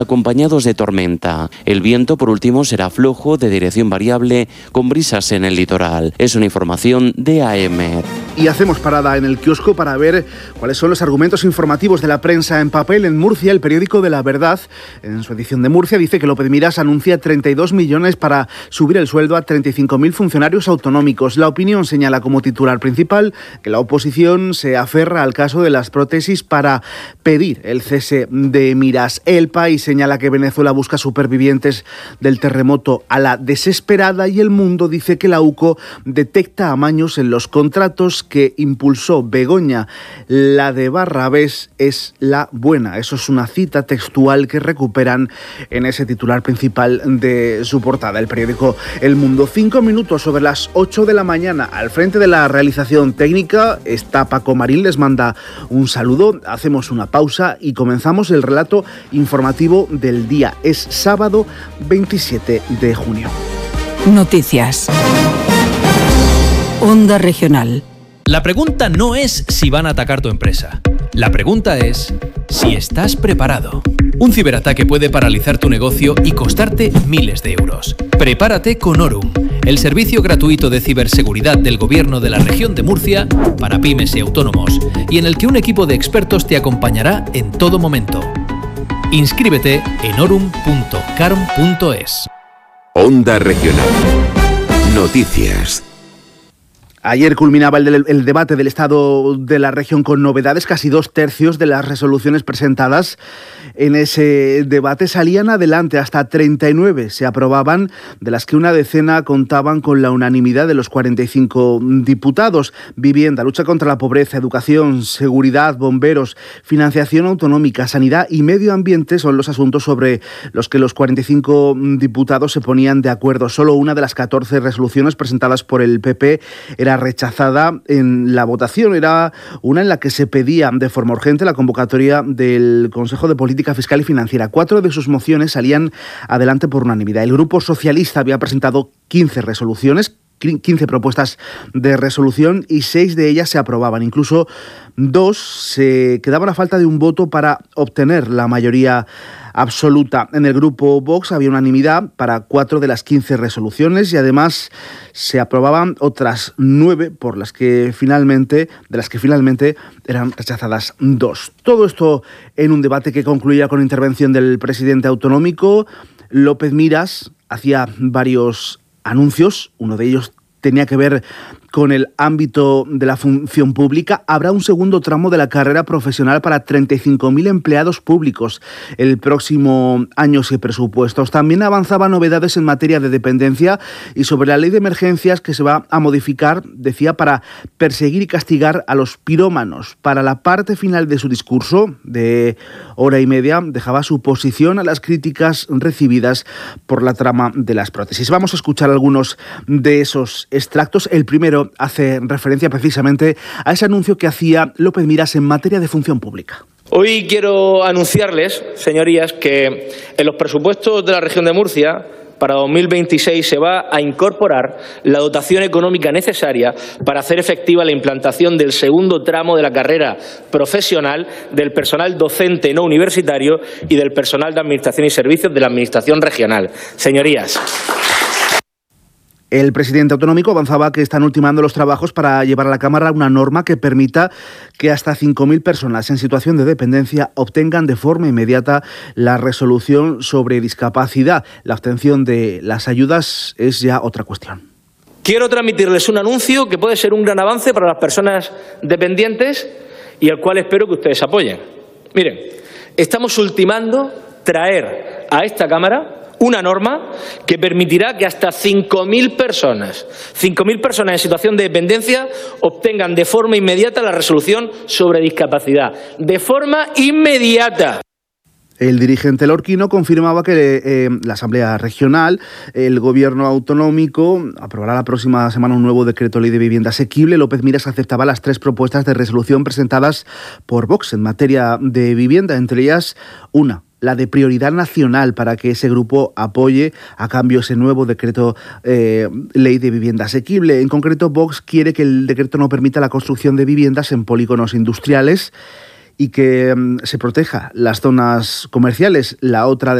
acompañados de tormenta. El viento, por último, será flojo de dirección variable con brisas en el litoral. Es una información de AEMET. Y hacemos parada en el kiosco para ver cuáles son los argumentos informativos de la prensa en papel. En Murcia, el periódico de La Verdad, en su edición de Murcia, dice que López Miras anuncia 32 millones para subir el sueldo a 35.000 funcionarios autonómicos. La Opinión señala como titular principal que la oposición se aferra al caso de las prótesis para pedir el cese de Miras. El País señala que Venezuela busca supervivientes del terremoto a la desesperada, y El Mundo dice que la UCO detecta amaños en los contratos que impulsó Begoña. La de Barrabés es la buena. Eso es una cita textual que recuperan en ese titular principal de su portada, el periódico El Mundo. 5 minutos sobre las 8 de la mañana. Al frente de la realización técnica está Paco Marín, les manda un saludo. Hacemos una pausa y comenzamos el relato informativo del día. Es sábado 27 de junio. Noticias. Onda Regional. La pregunta no es si van a atacar tu empresa. La pregunta es si estás preparado. Un ciberataque puede paralizar tu negocio y costarte miles de euros. Prepárate con Orum, el servicio gratuito de ciberseguridad del Gobierno de la Región de Murcia para pymes y autónomos, y en el que un equipo de expertos te acompañará en todo momento. Inscríbete en orum.carm.es. Onda Regional. Noticias. Ayer culminaba el debate del Estado de la región con novedades. Casi 2/3 de las resoluciones presentadas en ese debate salían adelante. Hasta 39 se aprobaban, de las que una decena contaban con la unanimidad de los 45 diputados. Vivienda, lucha contra la pobreza, educación, seguridad, bomberos, financiación autonómica, sanidad y medio ambiente son los asuntos sobre los que los 45 diputados se ponían de acuerdo. Solo una de las 14 resoluciones presentadas por el PP era rechazada en la votación. Era una en la que se pedía de forma urgente la convocatoria del Consejo de Política Fiscal y Financiera. 4 de sus mociones salían adelante por unanimidad. El Grupo Socialista había presentado 15 resoluciones, 15 propuestas de resolución, y 6 de ellas se aprobaban. Incluso 2 se quedaban a falta de un voto para obtener la mayoría absoluta. En el grupo Vox había unanimidad para 4 de las 15 resoluciones, y además se aprobaban otras 9 de las que finalmente eran rechazadas 2. Todo esto en un debate que concluía con intervención del presidente autonómico. López Miras hacía varios anuncios. Uno de ellos tenía que ver con el ámbito de la función pública. Habrá un segundo tramo de la carrera profesional para 35.000 empleados públicos el próximo año sin presupuestos. También avanzaba novedades en materia de dependencia y sobre la ley de emergencias que se va a modificar, decía, para perseguir y castigar a los pirómanos. Para la parte final de su discurso, de hora y media, dejaba su posición a las críticas recibidas por la trama de las prótesis. Vamos a escuchar algunos de esos extractos. El primero hace referencia precisamente a ese anuncio que hacía López Miras en materia de función pública. Hoy quiero anunciarles, señorías, que en los presupuestos de la región de Murcia para 2026 se va a incorporar la dotación económica necesaria para hacer efectiva la implantación del segundo tramo de la carrera profesional del personal docente no universitario y del personal de Administración y Servicios de la Administración regional. Señorías. El presidente autonómico avanzaba que están ultimando los trabajos para llevar a la Cámara una norma que permita que hasta 5.000 personas en situación de dependencia obtengan de forma inmediata la resolución sobre discapacidad. La obtención de las ayudas es ya otra cuestión. Quiero transmitirles un anuncio que puede ser un gran avance para las personas dependientes y al cual espero que ustedes apoyen. Miren, estamos ultimando traer a esta Cámara una norma que permitirá que hasta 5.000 personas en situación de dependencia obtengan de forma inmediata la resolución sobre discapacidad. De forma inmediata. El dirigente lorquino confirmaba que la Asamblea Regional, el Gobierno autonómico, aprobará la próxima semana un nuevo decreto ley de vivienda asequible. López Miras aceptaba las 3 propuestas de resolución presentadas por Vox en materia de vivienda, entre ellas una, la de prioridad nacional, para que ese grupo apoye a cambio ese nuevo decreto ley de vivienda asequible. En concreto, Vox quiere que el decreto no permita la construcción de viviendas en polígonos industriales y que se proteja las zonas comerciales. La otra de